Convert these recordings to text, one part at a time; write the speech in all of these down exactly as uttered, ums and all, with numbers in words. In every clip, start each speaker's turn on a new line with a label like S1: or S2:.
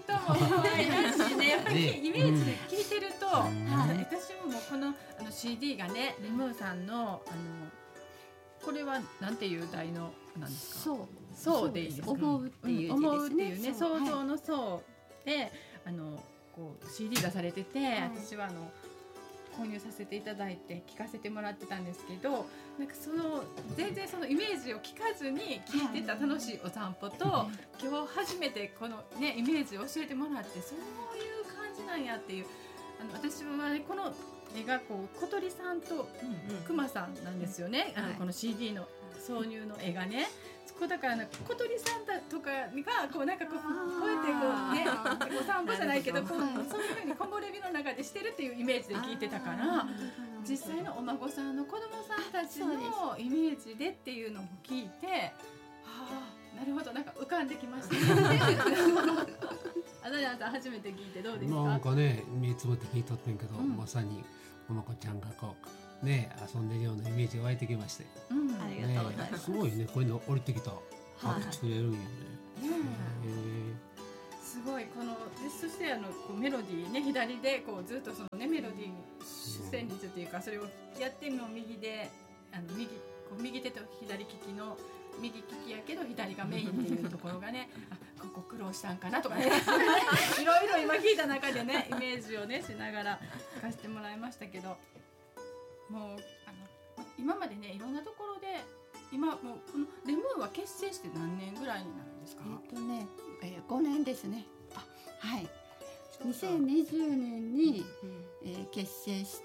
S1: とも可愛らしいね。やっぱりイメージで聞いてると、はい、私ももうこのあの シーディー がね、レムーさんのあのこれはなんていう題のなんですか。
S2: そう
S1: そうでいいですか。
S2: 思うっていう字ですね。
S1: 思うっていうね、想像のそうで、あのこう シーディー 出されてて、私はあの購入させていただいて聞かせてもらってたんですけど、なんかその全然そのイメージを聞かずに聞いてた楽しいお散歩と、はい、今日初めてこのねイメージを教えてもらって、そういう感じなんやっていう、あの私は、ね、この絵がこう小鳥さんとクマさんなんですよね、うんうん、あのこの シーディー の挿入の絵がね、そこだからなんか小鳥さんだとかがこうなんかこうこうやってこうねお散歩じゃないけどこうそういう風に木漏れ日の中でしてるっていうイメージで聞いてたから、実際のお孫さんの子供さんたちのイメージでっていうのも聞いて、はあ、なるほど、なんか浮かんできましたね。アドリアンさん初めて聞いてどうですか？
S3: なんかね、目つぶって聞いとってんけど、うん、まさにおまこちゃんがこうね遊んでるようなイメージが湧いてきまして、
S2: うん、ありがとうございます。
S3: すごいね、こういうの降りてきた把握作れるんよね。
S1: すごいこので、そしてあのこうメロディーね、左でこうずっとそのねメロディー主旋律っていうか、それをやっても右であの右こう右手と左利きの右利きやけど左がメインっていうところがねあ、ここ苦労したんかなとかねいろいろ今聞いた中でねイメージをねしながら聞かせてもらいましたけど、もうあの今までねいろんなところで今もうこのレムーンは結成して何年ぐらいになるんですか？
S2: えっとね、えー、ごねんですね。あ、はい。にせんにじゅうねんに、うんえー、結成して、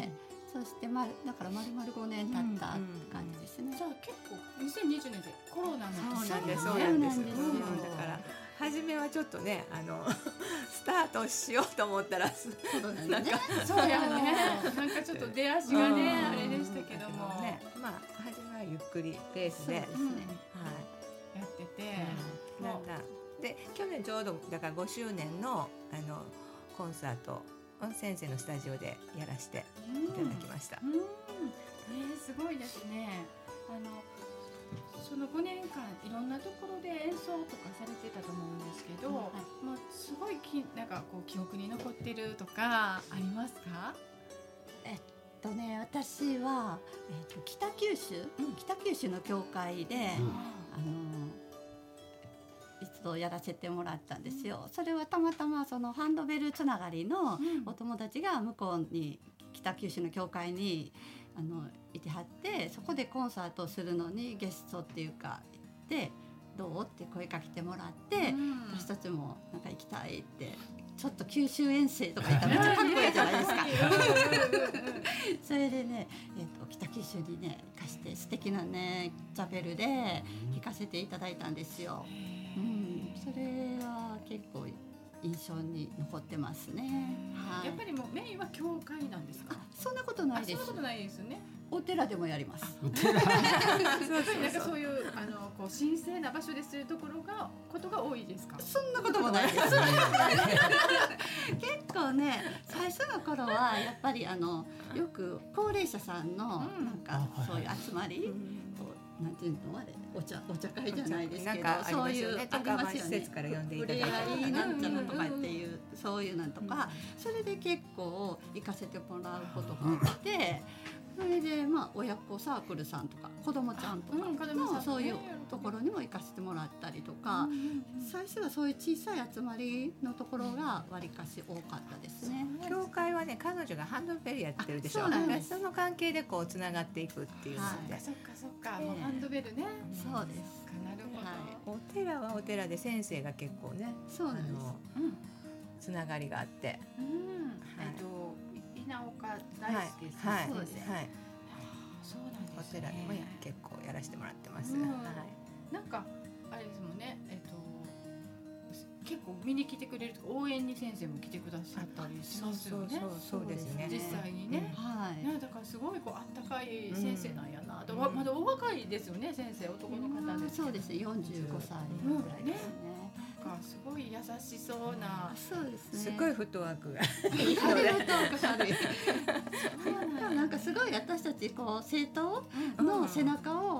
S2: うん、そしてまだから丸々ごねん経ったって感じですね。うんうん、
S1: じゃあ結構にせんにじゅうねんでコロナの
S4: そうなんですそうなんです。だから初めはちょっとねあのスタートしようと思ったらなんか
S1: そうやねなんかちょっと出足がねあれでしたけども、
S4: ね、まあ初めはゆっくりペースで、
S2: そうですね、
S1: はい、やってて、
S4: うん、だんだんで去年ちょうどだからごしゅうねんのあのコンサートを先生のスタジオでやらせていただきました。
S1: うんうん、えー、すごいですね。あのそのごねんかんいろんなところで演奏とかされてたと思うんですけど、うん、はい、まあ、すごいきなんかこう記憶に残ってるとかありますか？
S2: えっとね、私は、えっと、北九州、うん、北九州の教会で、うん、あの一度やらせてもらったんですよ。それはたまたまそのハンドベルつながりのお友達が向こうに北九州の教会にあのいてはって、そこでコンサートをするのにゲストっていうか行ってどうって声かけてもらって、うん、私たちもなんか行きたいって、ちょっと九州遠征とか言ったらめっちゃかっこいいじゃないですかそれでね、えーと、北九州にね行かして素敵なねザベルで弾かせていただいたんですよ。うん、それは結構印象に残ってますね。
S1: はい、やっぱりもうメインは教会なんですか？
S2: あ、そんなことないです。
S1: そんなことないですよね。
S2: お寺でもやります。
S1: そうそうなんかそういうあのこう神聖な場所でするところがことが多いですか？
S2: そんなこともないです。結構ね、最初の頃はやっぱりあのよく高齢者さんのなんかそういう集まり、うん、なんていうのあれお茶お茶会じゃないですけど、
S4: なんか
S2: そういうありますよね。
S4: 施設から呼んでいただいて、
S2: ふれあいなんちゃらとかっていう、そういうなんとか、それで結構行かせてもらうことがあって。それでまあ親子サークルさんとか子どもちゃんとかのそういうところにも行かせてもらったりとか、最初はそういう小さい集まりのところがわりかし多かったですね。
S4: 教会はね、彼女がハンドベルやってるでしょ。
S2: そうなんです。
S4: その関係でこうつながっていくっていうので、
S1: はい、そっかそっか、もうハンドベルね。
S2: そうです。
S1: なるほど、はい。
S4: お寺はお寺で先生が結構ね、
S2: そうなんです。
S4: うん、つながりがあって、
S1: うん、はい、えっと稲岡大輔さん、
S4: はい、
S1: そうですね。
S4: はい。
S1: そうなんですね。
S4: お寺でもや結構やらせてもらってます。
S1: うん、
S4: はい。
S1: なんかあれですもんね。えっと結構見に来てくれるとか応援に先生も来てくださったりしますよね。
S4: そうそうそうですね。
S1: 実際にね。
S2: うん、はい。
S1: ね、だからすごいこうあったかい先生なんやなと、うん、まだお若いですよね、先生、男の方です。
S2: そうですね、よんじゅうごさいぐらいですね。
S1: なんかすごい優しそうな、
S2: そうですね。
S4: すごいフットワークが
S2: いいフットワーク軽い。なんかすごい私たちこう生徒の背中を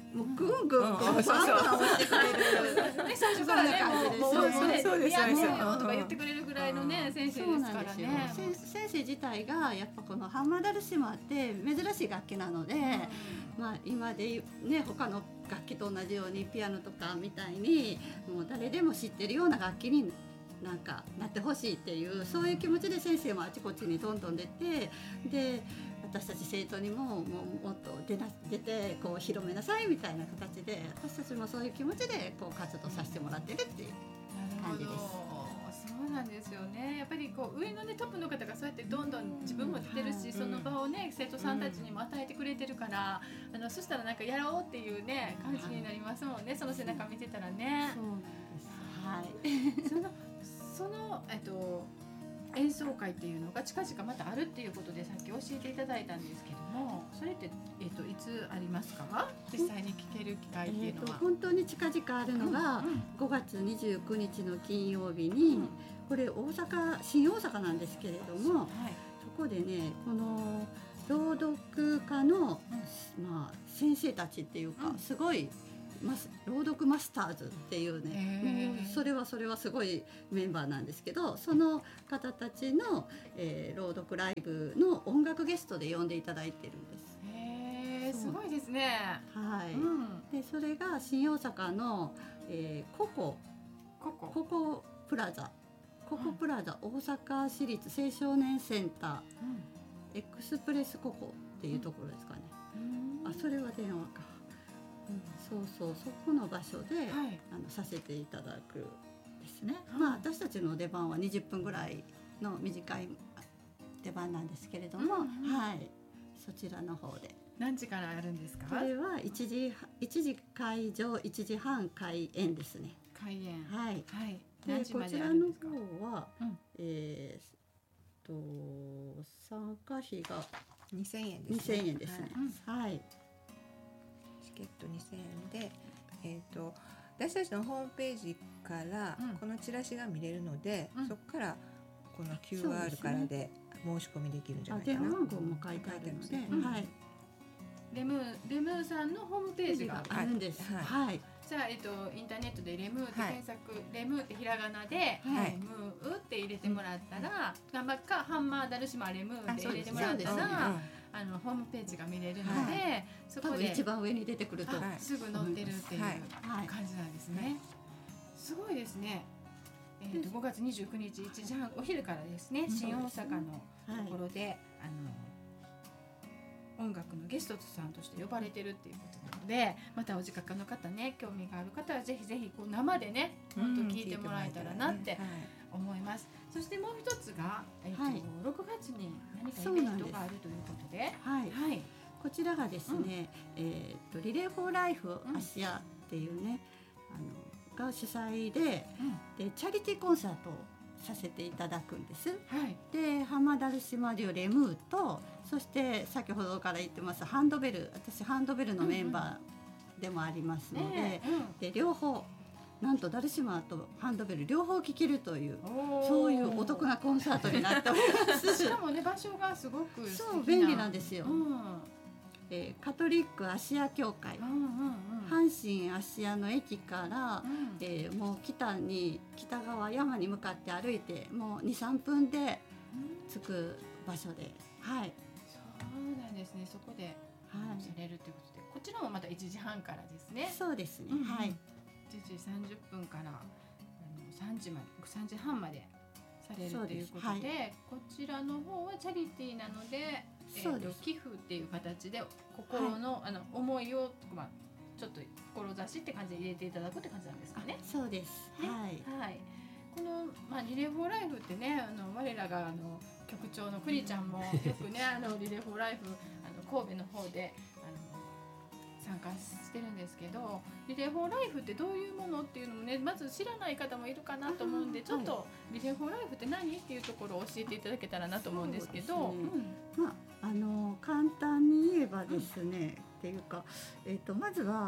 S2: もうぐんぐんこう
S4: うんそうそう
S2: バンバン押してくれる。
S1: ね、最初からね、もうもうそれ
S4: そうです
S1: やってよ
S4: そうです
S1: とか言ってくれるぐらいのね、先生ですからね。
S2: せ先生自体がやっぱこのハンマーダルシマって珍しい楽器なので、まあ今でね他の楽器と同じようにピアノとかみたいにもう誰でも知ってるような楽器になんかなってほしいっていうそういう気持ちで先生もあちこちにどんどん出て、で私たち生徒にももうもっと出な出てこう広めなさいみたいな形で私たちもそういう気持ちでこう活動させてもらってるっていう感じです。
S1: そうなんですよね。やっぱりこう上のねトップの方がそうやってどんどん自分も出てるし、その場をね生徒さんたちにも与えてくれてるから、あのそしたらなんかやろうっていうね感じになりますもんね。その背中見てたらね。
S2: そうなんです。はい。
S1: そのそのえっと演奏会っていうのが近々またあるっていうことでさっき教えていただいたんですけども、それってえっといつありますか？実際に聞ける機会っていうのは。
S2: えーと本当に近々あるのがごがつにじゅうくにちの金曜日に、うん、これ大阪新大阪なんですけれども、はい、そこでねこの朗読家の、うん、まあ先生たちっていうか、うん、すごいマス朗読マスターズっていうね、もうそれはそれはすごいメンバーなんですけど、その方たちの、えー、朗読ライブの音楽ゲストで呼んでいただいてるんです。
S1: へー、すごいですね。
S2: はい、うん、でそれが新大阪の、えー、ココココココプラザココプラザ大阪市立青少年センター、うん、エクスプレスココっていうところですかね、うん、あそれは電話か、うん、そうそうそこの場所で、はい、あのさせていただくですね、はい、まあ私たちの出番はにじゅっぷんぐらいの短い出番なんですけれども、うんうん、はいそちらの方で
S1: 何時からあるんですか？
S2: これはいちじいちじ会場いちじはん開演ですね。
S1: 開演
S2: はい、
S1: はい、
S2: で
S1: 何時ま
S2: こちらの
S1: であるんですか？
S2: 方は、うん、えー、と参加費が
S4: にせんえんですね。
S2: にせんえんですね。はい。はい、
S4: チケットにせんえんで、えー、と私たちのホームページからこのチラシが見れるので、うん、そこからこの キューアール からで申し込みできるんじゃないかな。
S2: 電話番号も書いてあるので、うん、はい。
S1: レムレムーさんのホームページが
S2: あるんです。はい。はい、
S1: じゃあ、えっと、インターネットでレムーって検索、はい、レムーってひらがなで、はい、レムーって入れてもらったら、頑張っかハンマーダルシマレムーって入れてもらったら、あのホームページが見れるので、はい、そこで
S2: 一番上に出てくると、
S1: すぐ載ってるっていう感じなんですね。はいはい、すごいですね。えー、とごがつにじゅうくにちいちじはんお昼からですね、新大阪のところで、はい、あの音楽のゲストさんとして呼ばれてるっていうことなので、またお時間の方ね興味がある方はぜひぜひこう生でね本当聞いてもらえたらなって思います。そしてもう一つが、えーとはい、ろくがつに何かイベントがあるということで、
S2: はいはい、こちらがですね、うん、えー、とリレーフォーライフアシアっていうね、うん、あのが主催で、うん、でチャリティーコンサートをさせていただくんです。はい、でハマダルシマデュレムーとそして先ほどから言ってますハンドベル、私ハンドベルのメンバーでもありますので、うんうんねうん、で両方なんとダルシマとハンドベル両方聴けるというそういうお得なコンサートになっております
S1: しかもね場所がすごく
S2: そう便利なんですよ、うん、えー、カトリックアシア教会、うんうんうん、阪神芦屋の駅から、うん、えー、もう北に北側山に向かって歩いてもう にさんぷんで着く場所で、はい、
S1: そうなんですね。そこでされるということで、こちらもまたいちじはんからですね。
S2: そうですね、
S1: うんうん、
S2: はい、い
S1: ちじさんじゅっぷんからあのさんじまでさんじはんまでされるということで、はい、こちらの方はチャリティーなので、えー、と寄付っていう形で心の、はい、あの思いを、まあ、ちょっと志って感じで入れていただくって感じなんですかね。
S2: そうです、ね、はい、はい、
S1: この、まあ、リレーフォーライフってね、あの我らがあの局長のくにちゃんもよくねあのリレーフォーライフあの神戸の方であの参加してるんですけど、リレーフォーライフってどういうものっていうのもねまず知らない方もいるかなと思うんで、ちょっとリレーフォーライフって何っていうところを教えていただけたらなと思うんですけど、
S2: そうですね、うん、まああの簡単に言えばですね、うん、っていうか、えーと、まずは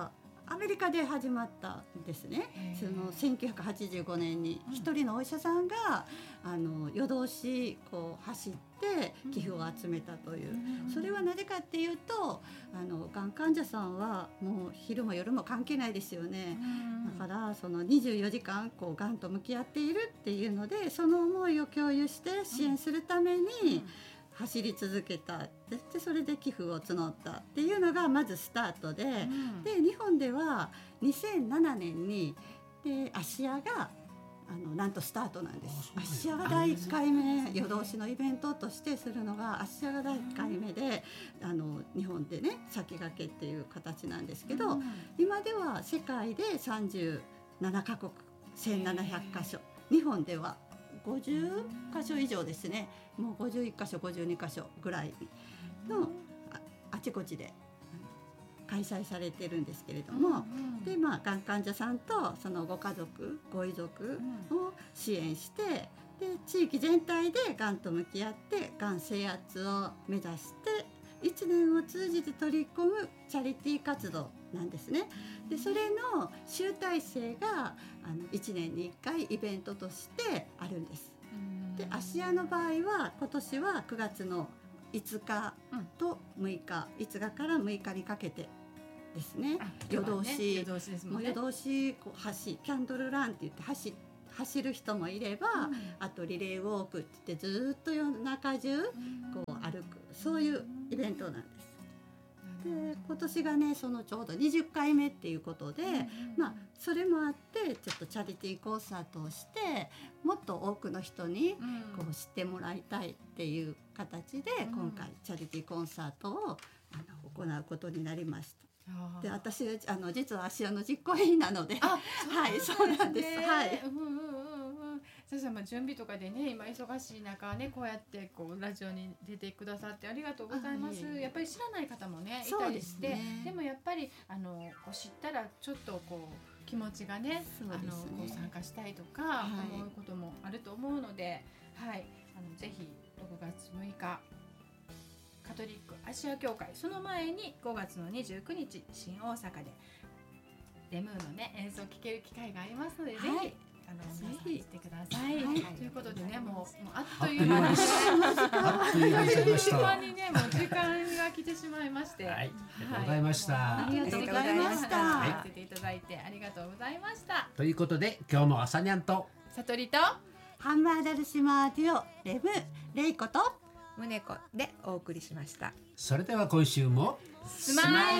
S2: アメリカで始まったんですね。そのせんきゅうひゃくはちじゅうごねんに一人のお医者さんが、うん、あの夜通しこう走って寄付を集めたという、うん、それはなぜかっていうとあのがん患者さんはもう昼も夜も関係ないですよね、うん、だからそのにじゅうよじかんこうがんと向き合っているっていうのでその思いを共有して支援するために、うん走り続けたでそれで寄付を募ったっていうのがまずスタートで、うん、で日本ではにせんななねんにで芦屋があのなんとスタートなんです。芦屋がだいいっかいめ夜通しのイベントとしてするのが芦屋がだいいっかいめであの日本でね先駆けっていう形なんですけど、うん、今では世界でさんじゅうななかこくせんななひゃっかしょ日本ではごじゅっかしょ以上ですね。もうごじゅういっかしょごじゅうにかしょぐらいの あ, あちこちで開催されてるんですけれども、うんうん、でまあがん患者さんとそのご家族ご遺族を支援して、で地域全体でがんと向き合ってがん制圧を目指していちねんを通じて取り込むチャリティー活動なんですね。でそれの集大成があのいちねんにいっかいイベントとしてあるんです。で芦屋の場合は今年はくがつのいつかとむいか、いつかからむいかにかけてですね。夜通し、夜通しですもんね。夜通しこう走キャンドルランって言って走走る人もいれば、うん、あとリレーウォークって言ってずっと夜中中こう歩く、そういうイベントなんです。で今年がねそのちょうどにじゅっかいめっていうことで、うんうん、まあそれもあってちょっとチャリティーコンサートをしてもっと多くの人にこう知ってもらいたいっていう形で、うん、今回チャリティーコンサートをあの行うことになりました。で私あの実は芦屋の実行委員なので、はいそうなんです。はい。うんうんうん
S1: うんそしたらまあ準備とかでね今忙しい中ねこうやってこうラジオに出てくださってありがとうございます。やっぱり知らない方もねいたりして、 で,、ね、でもやっぱりあのこう知ったらちょっとこう気持ちが ね, ねあのこう参加したいとか思うこともあると思うので、はい、あのぜひろくがつむいかカトリック芦屋教会その前にごがつのにじゅうくにち新大阪でレムーのね演奏を聴ける機会がありますので、はい、ぜひあの皆さん来てください、はい、ということでねもう、もうあっという間にあっという間にねもう時間が来てしまいまして、はい、
S3: ありがとうございました、
S2: はい、ありがとうございました。
S1: させていただいてありがとうございました。
S3: ということで今日も朝にゃんと
S1: さとりと
S2: ハンマーダルシマーデュオレムレイコと
S4: ムネコでお送りしました。
S3: それでは今週も
S1: スマイル